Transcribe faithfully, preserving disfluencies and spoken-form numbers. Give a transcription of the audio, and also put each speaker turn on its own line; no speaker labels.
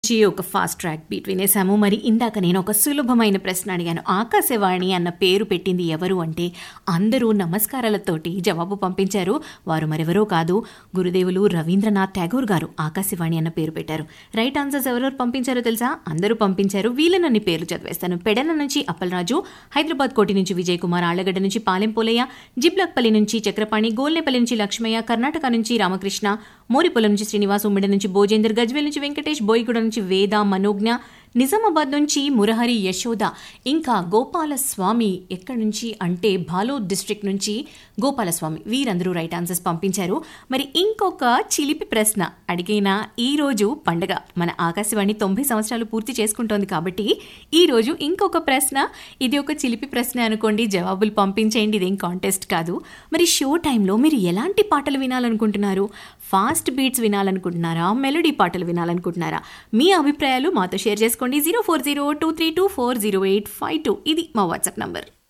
నుంచి ఒక fast track beat వినేసాము. మరి ఇందాక నేను ఒక సులభమైన ప్రశ్న అడిగాను. ఆకాశవాణి అన్న పేరు పెట్టింది ఎవరు అంటే అందరూ నమస్కారాలతోటి జవాబు పంపించారు. వారు మరెవరో కాదు, గురుదేవులు రవీంద్రనాథ్ ఠాగూర్ గారు ఆకాశవాణి అన్న పేరు పెట్టారు. రైట్ ఆన్సర్స్ ఎవరెవరు పంపించారో తెలుసా? అందరూ పంపించారు. వీళ్ళనన్ని పేర్లు చదివేస్తాను. పెడన నుంచి అప్పలరాజు, హైదరాబాద్ కోటి నుంచి విజయ్ కుమార్, ఆళ్లగడ్డ నుంచి పాలెం పోలయ్య, జిబ్లక్పల్లి నుంచి చక్రపాణి, గోల్నేపల్లి నుంచి లక్ష్మయ్య, కర్ణాటక నుంచి రామకృష్ణ, మోరిపొలం నుంచి శ్రీనివాస్, ఉమ్మిడి నుంచి భోజేందర్, గజ్వేల్ నుంచి వెంకటేష్, బోయిగూడ నుంచి వేద, మనోజ్ఞ, నిజామాబాద్ నుంచి మురహరి, యశోద, ఇంకా గోపాలస్వామి ఎక్కడి నుంచి అంటే బాలోద్ డిస్ట్రిక్ట్ నుంచి గోపాలస్వామి. వీరందరూ రైట్ ఆన్సర్స్ పంపించారు. మరి ఇంకొక చిలిపి ప్రశ్న అడిగిన ఈరోజు పండగ మన ఆకాశవాణి తొంభై సంవత్సరాలు పూర్తి చేసుకుంటోంది కాబట్టి ఈరోజు ఇంకొక ప్రశ్న. ఇది ఒక చిలిపి ప్రశ్న అనుకోండి, జవాబులు పంపించేయండి. ఇదేం కాంటెస్ట్ కాదు. మరి షో టైంలో మీరు ఎలాంటి పాటలు వినాలనుకుంటున్నారు? Fast beats వినాలనుకుంటున్నారా? మెలోడీ పాటలు వినాలనుకుంటున్నారా? మీ అభిప్రాయాలు మాతో షేర్ చేసుకోండి. Zero four zero two three two four zero eight five two ఇది మా వాట్సాప్ నంబర్.